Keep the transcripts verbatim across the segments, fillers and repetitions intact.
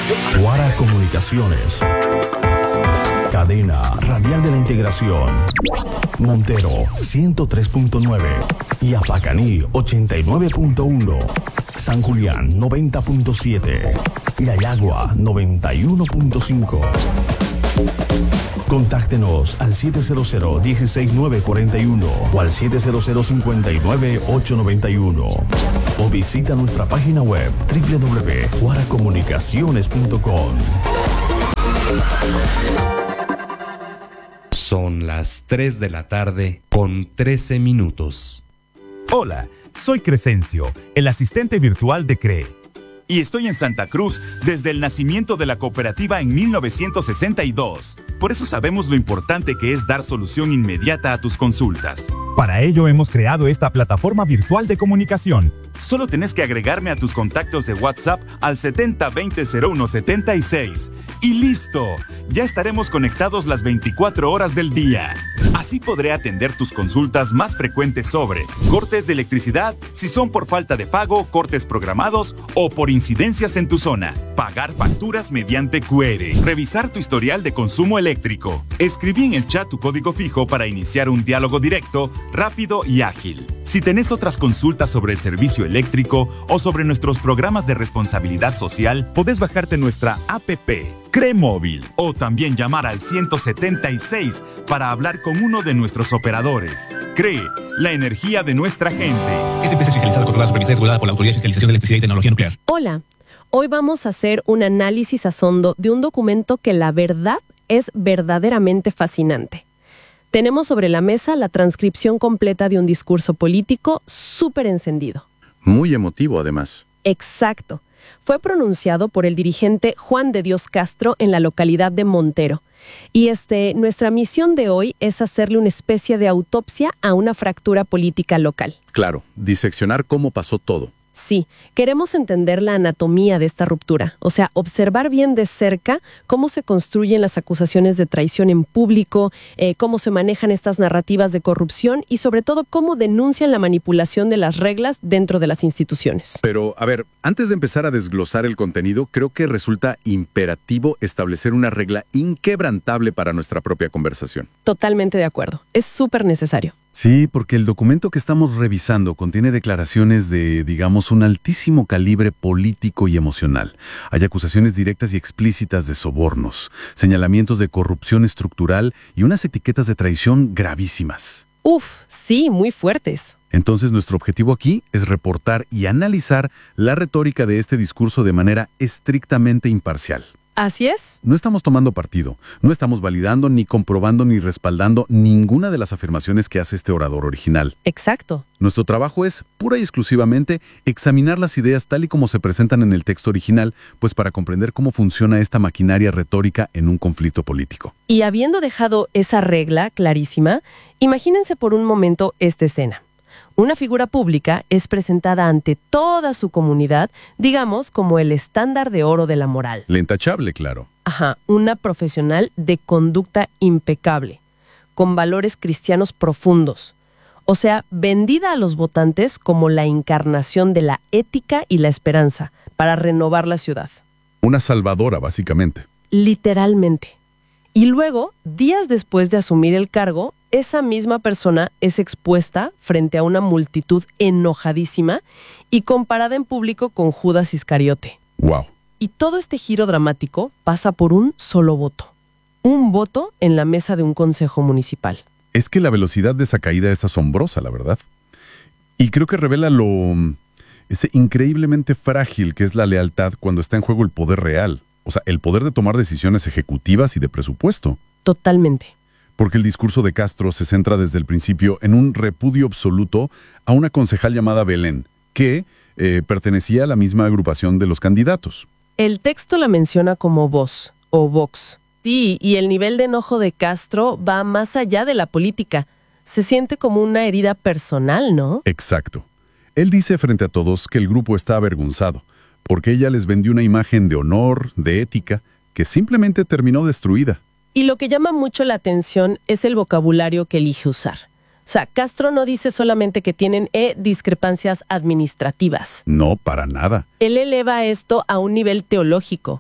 Guara Comunicaciones. Cadena Radial de la Integración. Montero ciento tres punto nueve y Apacaní ochenta y nueve punto uno. San Julián noventa punto siete. Yayagua noventa y uno punto cinco. Contáctenos al siete cero cero, uno seis nueve cuatro uno o al siete cero cero, cinco nueve, ocho nueve uno o visita nuestra página web doble u doble u doble u punto guara comunicaciones punto com. Son las tres de la tarde con trece minutos. Hola, soy Crescencio, el asistente virtual de C R E. Y estoy en Santa Cruz desde el nacimiento de la cooperativa en mil novecientos sesenta y dos. Por eso sabemos lo importante que es dar solución inmediata a tus consultas. Para ello hemos creado esta plataforma virtual de comunicación. Solo tenés que agregarme a tus contactos de WhatsApp al setenta veinte cero uno setenta y seis. ¡Y listo! Ya estaremos conectados las veinticuatro horas del día. Así podré atender tus consultas más frecuentes sobre cortes de electricidad, si son por falta de pago, cortes programados o por incidencias en tu zona. Pagar facturas mediante Q R. Revisar tu historial de consumo eléctrico. Escribí en el chat tu código fijo para iniciar un diálogo directo, rápido y ágil. Si tenés otras consultas sobre el servicio eléctrico o sobre nuestros programas de responsabilidad social, podés bajarte nuestra app C R E Móvil o también llamar al ciento setenta y seis para hablar con uno de nuestros operadores. C R E, la energía de nuestra gente. Esta empresa es fiscalizada, controlada, supervisada y regulada por la Autoridad de Fiscalización de Electricidad y Tecnología Nuclear. Hola, hoy vamos a hacer un análisis a fondo de un documento que la verdad es verdaderamente fascinante. Tenemos sobre la mesa la transcripción completa de un discurso político súper encendido. Muy emotivo, además. Exacto. Fue pronunciado por el dirigente Juan de Dios Castro en la localidad de Montero. Y este, nuestra misión de hoy es hacerle una especie de autopsia a una fractura política local. Claro, diseccionar cómo pasó todo. Sí, queremos entender la anatomía de esta ruptura, o sea, observar bien de cerca cómo se construyen las acusaciones de traición en público, eh, cómo se manejan estas narrativas de corrupción y sobre todo cómo denuncian la manipulación de las reglas dentro de las instituciones. Pero, a ver, antes de empezar a desglosar el contenido, creo que resulta imperativo establecer una regla inquebrantable para nuestra propia conversación. Totalmente de acuerdo, es súper necesario. Sí, porque el documento que estamos revisando contiene declaraciones de, digamos, un altísimo calibre político y emocional. Hay acusaciones directas y explícitas de sobornos, señalamientos de corrupción estructural y unas etiquetas de traición gravísimas. Uf, sí, muy fuertes. Entonces, nuestro objetivo aquí es reportar y analizar la retórica de este discurso de manera estrictamente imparcial. Así es. No estamos tomando partido, no estamos validando, ni comprobando, ni respaldando ninguna de las afirmaciones que hace este orador original. Exacto. Nuestro trabajo es, pura y exclusivamente, examinar las ideas tal y como se presentan en el texto original, pues para comprender cómo funciona esta maquinaria retórica en un conflicto político. Y habiendo dejado esa regla clarísima, imagínense por un momento esta escena. Una figura pública es presentada ante toda su comunidad, digamos, como el estándar de oro de la moral. La intachable, claro. Ajá, una profesional de conducta impecable, con valores cristianos profundos. O sea, vendida a los votantes como la encarnación de la ética y la esperanza para renovar la ciudad. Una salvadora, básicamente. Literalmente. Y luego, días después de asumir el cargo, esa misma persona es expuesta frente a una multitud enojadísima y comparada en público con Judas Iscariote. Wow. Y todo este giro dramático pasa por un solo voto. Un voto en la mesa de un consejo municipal. Es que la velocidad de esa caída es asombrosa, la verdad. Y creo que revela lo... ese increíblemente frágil que es la lealtad cuando está en juego el poder real. O sea, el poder de tomar decisiones ejecutivas y de presupuesto. Totalmente. Porque el discurso de Castro se centra desde el principio en un repudio absoluto a una concejal llamada Belén, que eh, pertenecía a la misma agrupación de los candidatos. El texto la menciona como voz o vox. Sí, y el nivel de enojo de Castro va más allá de la política. Se siente como una herida personal, ¿no? Exacto. Él dice frente a todos que el grupo está avergonzado, porque ella les vendió una imagen de honor, de ética, que simplemente terminó destruida. Y lo que llama mucho la atención es el vocabulario que elige usar. O sea, Castro no dice solamente que tienen eh, discrepancias administrativas. No, para nada. Él eleva esto a un nivel teológico.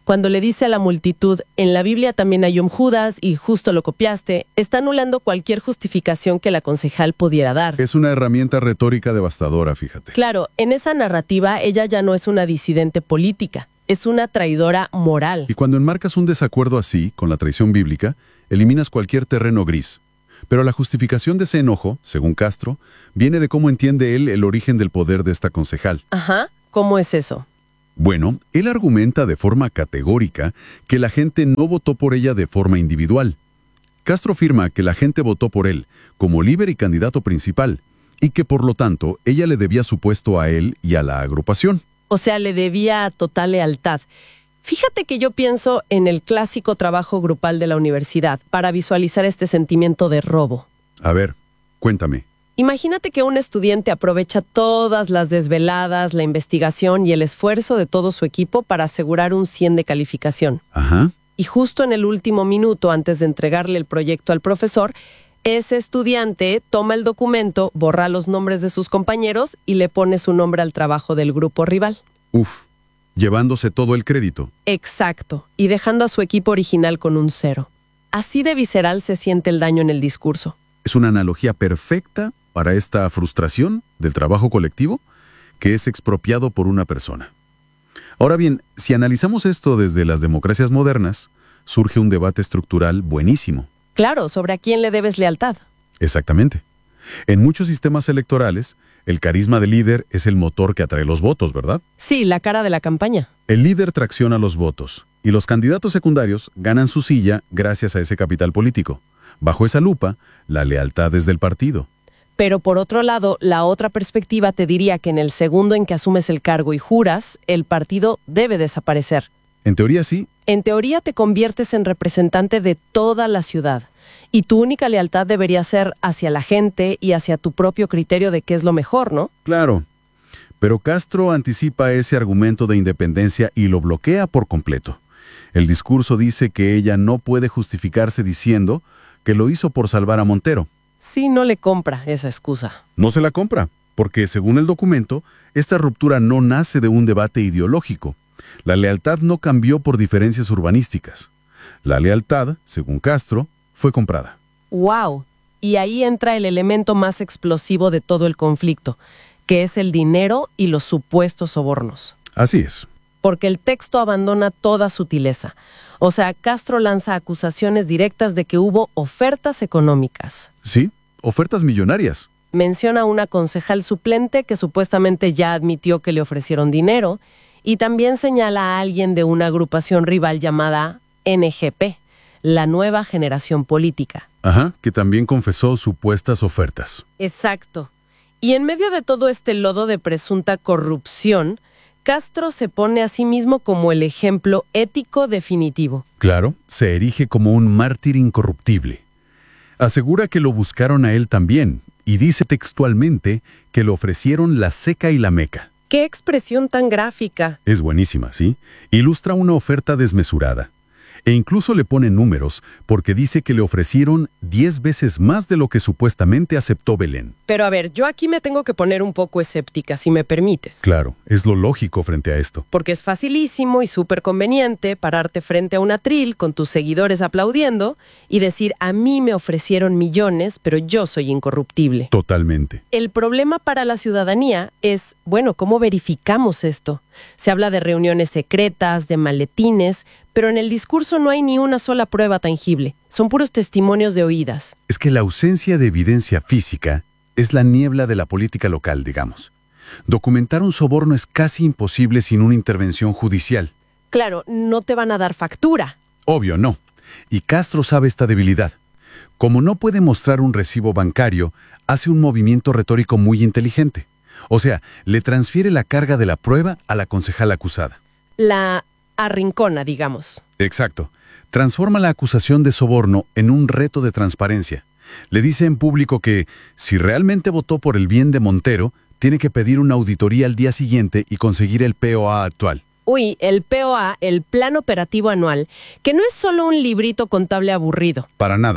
Cuando le dice a la multitud, en la Biblia también hay un Judas y justo lo copiaste, está anulando cualquier justificación que la concejal pudiera dar. Es una herramienta retórica devastadora, fíjate. Claro, en esa narrativa ella ya no es una disidente política, es una traidora moral. Y cuando enmarcas un desacuerdo así, con la traición bíblica, eliminas cualquier terreno gris. Pero la justificación de ese enojo, según Castro, viene de cómo entiende él el origen del poder de esta concejal. Ajá, ¿cómo es eso? Bueno, él argumenta de forma categórica que la gente no votó por ella de forma individual. Castro afirma que la gente votó por él como líder y candidato principal, y que por lo tanto ella le debía su puesto a él y a la agrupación. O sea, le debía total lealtad. Fíjate que yo pienso en el clásico trabajo grupal de la universidad para visualizar este sentimiento de robo. A ver, cuéntame. Imagínate que un estudiante aprovecha todas las desveladas, la investigación y el esfuerzo de todo su equipo para asegurar un cien de calificación. Ajá. Y justo en el último minuto, antes de entregarle el proyecto al profesor, ese estudiante toma el documento, borra los nombres de sus compañeros y le pone su nombre al trabajo del grupo rival. Uf, llevándose todo el crédito. Exacto, y dejando a su equipo original con un cero. Así de visceral se siente el daño en el discurso. Es una analogía perfecta para esta frustración del trabajo colectivo que es expropiado por una persona. Ahora bien, si analizamos esto desde las democracias modernas, surge un debate estructural buenísimo. Claro, sobre a quién le debes lealtad. Exactamente. En muchos sistemas electorales, el carisma del líder es el motor que atrae los votos, ¿verdad? Sí, la cara de la campaña. El líder tracciona los votos, y los candidatos secundarios ganan su silla gracias a ese capital político. Bajo esa lupa, la lealtad es del partido. Pero por otro lado, la otra perspectiva te diría que en el segundo en que asumes el cargo y juras, el partido debe desaparecer. En teoría sí. En teoría te conviertes en representante de toda la ciudad. Y tu única lealtad debería ser hacia la gente y hacia tu propio criterio de qué es lo mejor, ¿no? Claro. Pero Castro anticipa ese argumento de independencia y lo bloquea por completo. El discurso dice que ella no puede justificarse diciendo que lo hizo por salvar a Montero. Sí, no le compra esa excusa. No se la compra, porque según el documento, esta ruptura no nace de un debate ideológico. La lealtad no cambió por diferencias urbanísticas. La lealtad, según Castro, fue comprada. ¡Wow! Y ahí entra el elemento más explosivo de todo el conflicto, que es el dinero y los supuestos sobornos. Así es. Porque el texto abandona toda sutileza. O sea, Castro lanza acusaciones directas de que hubo ofertas económicas. Sí, ofertas millonarias. Menciona a una concejal suplente que supuestamente ya admitió que le ofrecieron dinero y también señala a alguien de una agrupación rival llamada N G P, la Nueva Generación Política. Ajá, que también confesó supuestas ofertas. Exacto. Y en medio de todo este lodo de presunta corrupción, Castro se pone a sí mismo como el ejemplo ético definitivo. Claro, se erige como un mártir incorruptible. Asegura que lo buscaron a él también, y dice textualmente que le ofrecieron la Seca y la Meca. ¡Qué expresión tan gráfica! Es buenísima, ¿sí? Ilustra una oferta desmesurada. E incluso le pone números porque dice que le ofrecieron diez veces más de lo que supuestamente aceptó Belén. Pero a ver, yo aquí me tengo que poner un poco escéptica, si me permites. Claro, es lo lógico frente a esto. Porque es facilísimo y súper conveniente pararte frente a un atril con tus seguidores aplaudiendo y decir, a mí me ofrecieron millones, pero yo soy incorruptible. Totalmente. El problema para la ciudadanía es, bueno, ¿cómo verificamos esto? Se habla de reuniones secretas, de maletines, pero en el discurso no hay ni una sola prueba tangible. Son puros testimonios de oídas. Es que la ausencia de evidencia física es la niebla de la política local, digamos. Documentar un soborno es casi imposible sin una intervención judicial. Claro, no te van a dar factura. Obvio, no. Y Castro sabe esta debilidad. Como no puede mostrar un recibo bancario, hace un movimiento retórico muy inteligente. O sea, le transfiere la carga de la prueba a la concejal acusada. La arrincona, digamos. Exacto. Transforma la acusación de soborno en un reto de transparencia. Le dice en público que, si realmente votó por el bien de Montero, tiene que pedir una auditoría al día siguiente y conseguir el P O A actual. Uy, el P O A, el Plan Operativo Anual, que no es solo un librito contable aburrido. Para nada.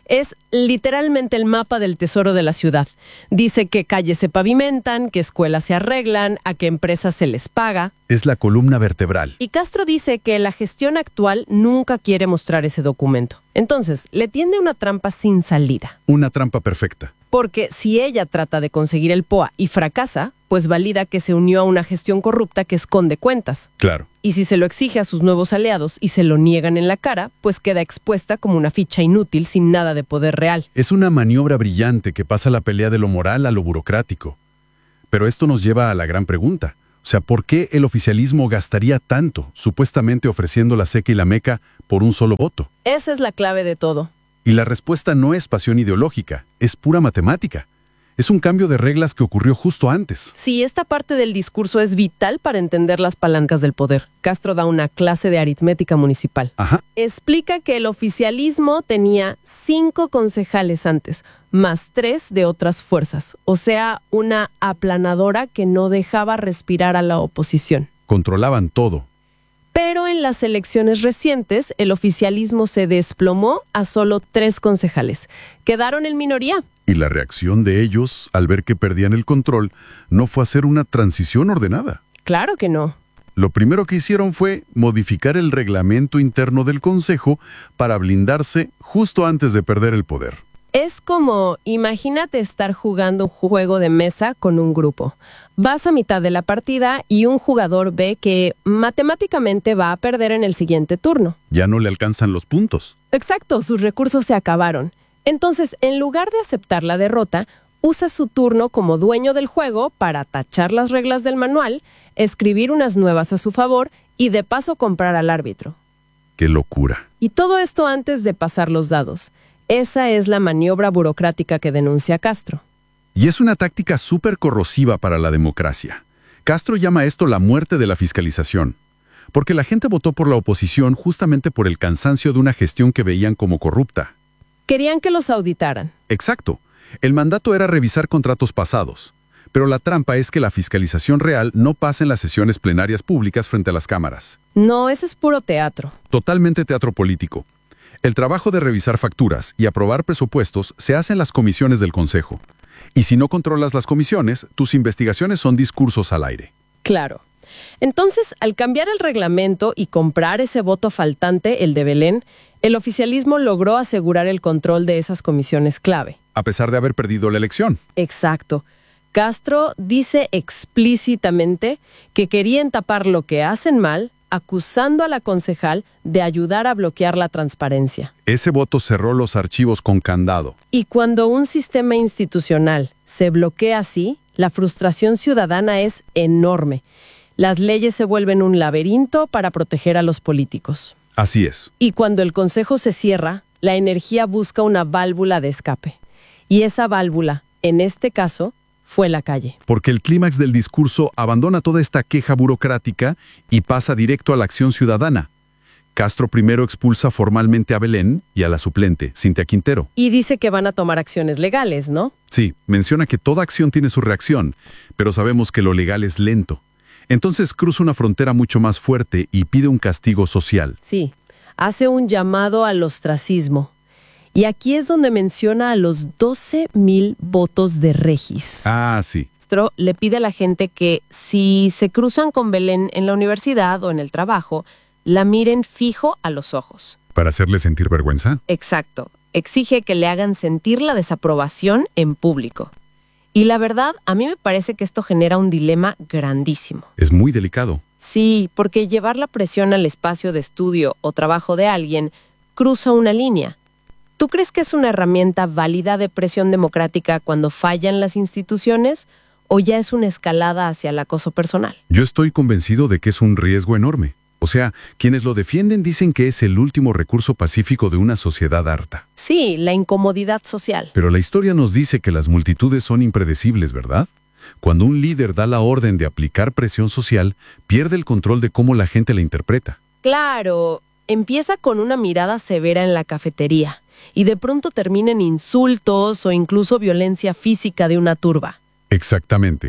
Es literalmente el mapa del tesoro de la ciudad. Dice qué calles se pavimentan, qué escuelas se arreglan, a qué empresas se les paga. Es la columna vertebral. Y Castro dice que la gestión actual nunca quiere mostrar ese documento. Entonces, le tiende una trampa sin salida. Una trampa perfecta. Porque si ella trata de conseguir el P O A y fracasa, pues valida que se unió a una gestión corrupta que esconde cuentas. Claro. Y si se lo exige a sus nuevos aliados y se lo niegan en la cara, pues queda expuesta como una ficha inútil sin nada de poder real. Es una maniobra brillante que pasa la pelea de lo moral a lo burocrático. Pero esto nos lleva a la gran pregunta. O sea, ¿por qué el oficialismo gastaría tanto, supuestamente ofreciendo la seca y la meca, por un solo voto? Esa es la clave de todo. Y la respuesta no es pasión ideológica, es pura matemática. Es un cambio de reglas que ocurrió justo antes. Sí, esta parte del discurso es vital para entender las palancas del poder. Castro da una clase de aritmética municipal. Ajá. Explica que el oficialismo tenía cinco concejales antes, más tres de otras fuerzas. O sea, una aplanadora que no dejaba respirar a la oposición. Controlaban todo. Pero en las elecciones recientes, el oficialismo se desplomó a solo tres concejales. Quedaron en minoría. Y la reacción de ellos, al ver que perdían el control, no fue hacer una transición ordenada. Claro que no. Lo primero que hicieron fue modificar el reglamento interno del Consejo para blindarse justo antes de perder el poder. Es como, imagínate estar jugando un juego de mesa con un grupo. Vas a mitad de la partida y un jugador ve que matemáticamente va a perder en el siguiente turno. Ya no le alcanzan los puntos. Exacto, sus recursos se acabaron. Entonces, en lugar de aceptar la derrota, usa su turno como dueño del juego para tachar las reglas del manual, escribir unas nuevas a su favor y de paso comprar al árbitro. ¡Qué locura! Y todo esto antes de pasar los dados. Esa es la maniobra burocrática que denuncia Castro. Y es una táctica súper corrosiva para la democracia. Castro llama esto la muerte de la fiscalización, porque la gente votó por la oposición justamente por el cansancio de una gestión que veían como corrupta. Querían que los auditaran. Exacto. El mandato era revisar contratos pasados, pero la trampa es que la fiscalización real no pasa en las sesiones plenarias públicas frente a las cámaras. No, eso es puro teatro. Totalmente teatro político. El trabajo de revisar facturas y aprobar presupuestos se hace en las comisiones del Consejo. Y si no controlas las comisiones, tus investigaciones son discursos al aire. Claro. Entonces, al cambiar el reglamento y comprar ese voto faltante, el de Belén, el oficialismo logró asegurar el control de esas comisiones clave. A pesar de haber perdido la elección. Exacto. Castro dice explícitamente que querían tapar lo que hacen mal, acusando a la concejal de ayudar a bloquear la transparencia. Ese voto cerró los archivos con candado. Y cuando un sistema institucional se bloquea así, la frustración ciudadana es enorme. Las leyes se vuelven un laberinto para proteger a los políticos. Así es. Y cuando el consejo se cierra, la energía busca una válvula de escape. Y esa válvula, en este caso, fue la calle. Porque el clímax del discurso abandona toda esta queja burocrática y pasa directo a la acción ciudadana. Castro primero expulsa formalmente a Belén y a la suplente, Cintia Quintero. Y dice que van a tomar acciones legales, ¿no? Sí, menciona que toda acción tiene su reacción, pero sabemos que lo legal es lento. Entonces cruza una frontera mucho más fuerte y pide un castigo social. Sí, hace un llamado al ostracismo. Y aquí es donde menciona a los doce mil votos de Regis. Ah, sí. Castro le pide a la gente que si se cruzan con Belén en la universidad o en el trabajo, la miren fijo a los ojos. ¿Para hacerle sentir vergüenza? Exacto. Exige que le hagan sentir la desaprobación en público. Y la verdad, a mí me parece que esto genera un dilema grandísimo. Es muy delicado. Sí, porque llevar la presión al espacio de estudio o trabajo de alguien cruza una línea. ¿Tú crees que es una herramienta válida de presión democrática cuando fallan las instituciones o ya es una escalada hacia el acoso personal? Yo estoy convencido de que es un riesgo enorme. O sea, quienes lo defienden dicen que es el último recurso pacífico de una sociedad harta. Sí, la incomodidad social. Pero la historia nos dice que las multitudes son impredecibles, ¿verdad? Cuando un líder da la orden de aplicar presión social, pierde el control de cómo la gente la interpreta. Claro, empieza con una mirada severa en la cafetería y de pronto termina en insultos o incluso violencia física de una turba. Exactamente.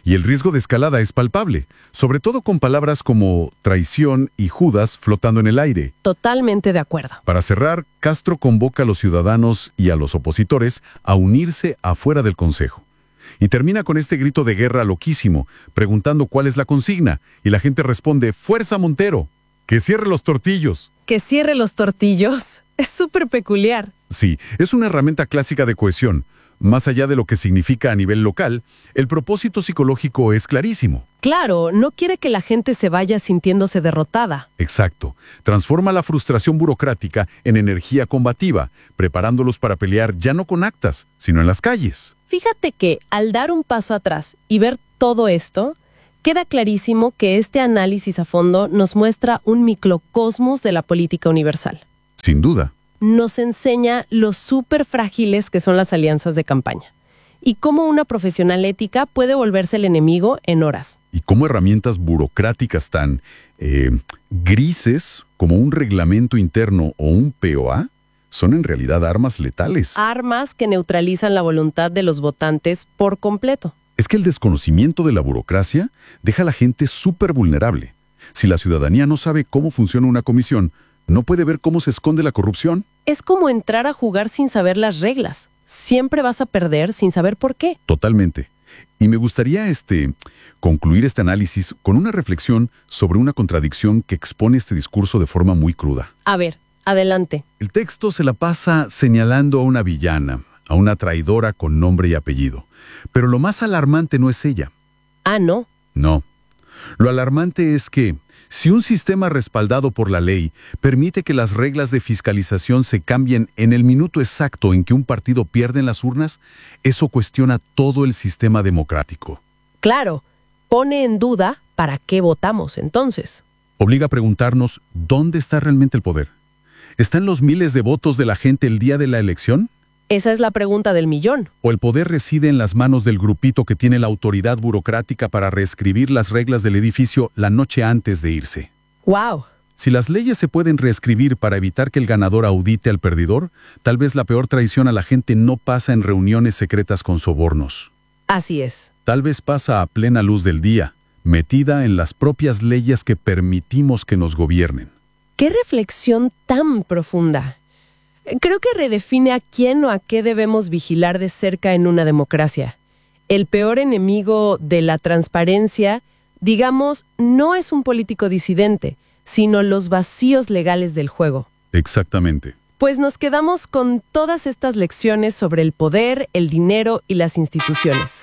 Y el riesgo de escalada es palpable, sobre todo con palabras como traición y Judas flotando en el aire. Totalmente de acuerdo. Para cerrar, Castro convoca a los ciudadanos y a los opositores a unirse afuera del Consejo. Y termina con este grito de guerra loquísimo, preguntando cuál es la consigna, y la gente responde, ¡Fuerza Montero! ¡Que cierre los tortillos! Que cierre los tortillos. Es súper peculiar. Sí, es una herramienta clásica de cohesión. Más allá de lo que significa a nivel local, el propósito psicológico es clarísimo. Claro, no quiere que la gente se vaya sintiéndose derrotada. Exacto. Transforma la frustración burocrática en energía combativa, preparándolos para pelear ya no con actas, sino en las calles. Fíjate que al dar un paso atrás y ver todo esto, queda clarísimo que este análisis a fondo nos muestra un microcosmos de la política universal. Sin duda. Nos enseña lo súper frágiles que son las alianzas de campaña y cómo una profesional ética puede volverse el enemigo en horas. Y cómo herramientas burocráticas tan eh, grises como un reglamento interno o un P O A son en realidad armas letales. Armas que neutralizan la voluntad de los votantes por completo. Es que el desconocimiento de la burocracia deja a la gente súper vulnerable. Si la ciudadanía no sabe cómo funciona una comisión, no puede ver cómo se esconde la corrupción. Es como entrar a jugar sin saber las reglas. Siempre vas a perder sin saber por qué. Totalmente. Y me gustaría este, concluir este análisis con una reflexión sobre una contradicción que expone este discurso de forma muy cruda. A ver, adelante. El texto se la pasa señalando a una villana, a una traidora con nombre y apellido. Pero lo más alarmante no es ella. Ah, ¿no? No. Lo alarmante es que, si un sistema respaldado por la ley permite que las reglas de fiscalización se cambien en el minuto exacto en que un partido pierde en las urnas, eso cuestiona todo el sistema democrático. Claro, pone en duda para qué votamos entonces. Obliga a preguntarnos, ¿dónde está realmente el poder? ¿Está en los miles de votos de la gente el día de la elección? Esa es la pregunta del millón. ¿O el poder reside en las manos del grupito que tiene la autoridad burocrática para reescribir las reglas del edificio la noche antes de irse? ¡Wow! Si las leyes se pueden reescribir para evitar que el ganador audite al perdedor, tal vez la peor traición a la gente no pasa en reuniones secretas con sobornos. Así es. Tal vez pasa a plena luz del día, metida en las propias leyes que permitimos que nos gobiernen. ¡Qué reflexión tan profunda! Creo que redefine a quién o a qué debemos vigilar de cerca en una democracia. El peor enemigo de la transparencia, digamos, no es un político disidente, sino los vacíos legales del juego. Exactamente. Pues nos quedamos con todas estas lecciones sobre el poder, el dinero y las instituciones.